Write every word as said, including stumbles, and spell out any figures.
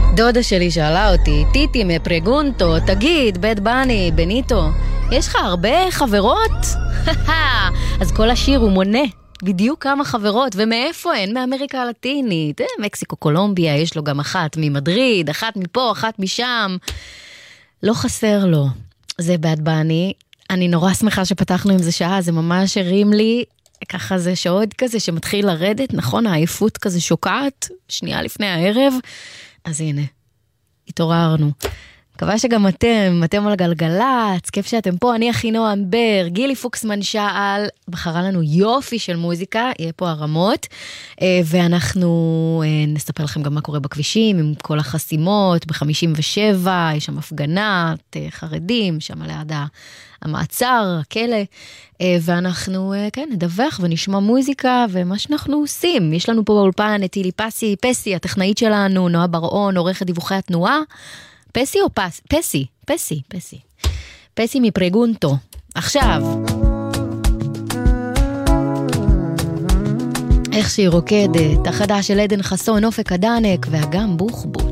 דודה שלי שאלה אותי, טיטי מפרגונטו, תגיד, בית בני, בניטו, יש לך הרבה חברות? אז כל השיר הוא מונה בדיוק כמה חברות, ומאיפה הן? מאמריקה הלטינית, מקסיקו, קולומביה, יש לו גם אחת ממדריד, אחת מפה, אחת משם. לא חסר לו. זה בית בני. אני נורא שמחה שפתחנו עם זה שעה, זה ממש הרים לי, ככה זה שעוד כזה שמתחיל לרדת, נכון, העייפות כזה שוקעת, שנייה לפני הערב, אז הנה, התעוררנו. מקווה שגם אתם, אתם על גלגלץ, כיף שאתם פה, אני אחינוע אמבר, גילי פוקסמן שעל, בחרה לנו יופי של מוזיקה, יהיה פה הרמות, ואנחנו נספר לכם גם מה קורה בכבישים, עם כל החסימות, ב-חמישים ושבע, יש שם הפגנת חרדים, שם ליד המעצר, הכלא, ואנחנו, כן, נדווח ונשמע מוזיקה, ומה שאנחנו עושים, יש לנו פה באולפן את אילי פסי, פסי, הטכנאית שלנו, נועה ברעון, עורכת דיווחי התנועה, פסי או פס? פסי, פסי, פסי. פסי מפרגונטו. עכשיו. איך שהיא רוקדת, החדש של עדן חסון, אופק הדנק, ואגם בוחבוש.